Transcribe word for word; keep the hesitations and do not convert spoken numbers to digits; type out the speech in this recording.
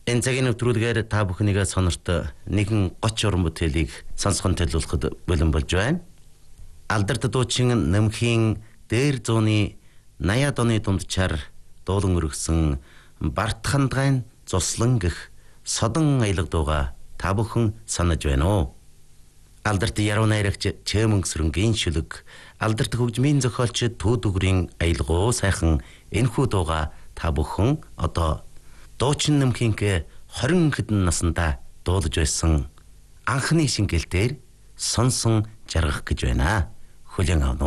Энэ цагийн нэвтрүүлгээр та бүхнийгээ сонорт нэгэн гоч уран бүтээлийг сонсгон төлөвлөхөд бэлэн болж байна. Алдарт дуучин Нэмхийн дээр зууны наяад оны дунджаар дуулан өргөсөн Барт хандгайн цуслан гэх содон аялга дууга та бүхэн санаж байна уу? Алдарт яруу найрагч Чээмэнгсрэнгийн шүлэг, алдарт хөгжмийн зохиолч Түүдүгрийн аялгуу сайхан энэхүү дууга та бүхэн одоо дуучин Нэмхийнхээ хорин хэдэн наснда дуулж байсан анхны шингэлтээр сонсон жаргах гэж байна. Хүлээн авах